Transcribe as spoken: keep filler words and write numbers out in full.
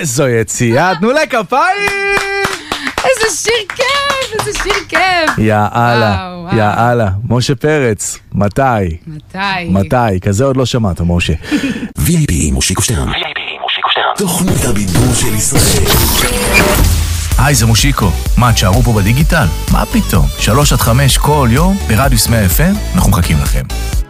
איזו יציאה, תנו לה כפיים! איזה שיר כיף, איזה שיר כיף. יאללה, יאללה. משה פרץ, מתי? מתי? מתי? כזה עוד לא שמעת, משה. וי איי פי מושיקו שטרן. וי איי פי מושיקו שטרן. תוכנית הבידור של ישראל. היי, זה מושיקו. מה, תשארו פה בדיגיטל? מה פתאום? שלוש עד חמש כל יום ברדיוס מאה אף אם, אנחנו מחכים לכם.